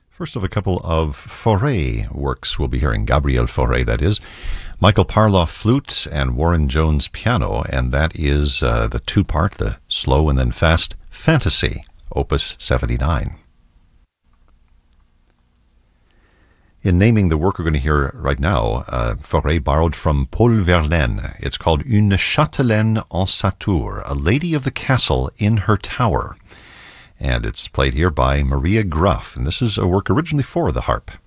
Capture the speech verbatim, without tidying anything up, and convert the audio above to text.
First of a couple of Fauré works we'll be hearing, Gabriel Fauré, that is. Michael Parloff flute and Warren Jones piano, and that is uh, the two-part, the slow and then fast, Fantasy, Opus seventy-nine. In naming the work we're going to hear right now, uh, Fauré borrowed from Paul Verlaine. It's called Une Châtelaine en sa tour, a lady of the castle in her tower. And it's played here by Maria Gruff, and this is a work originally for the harp.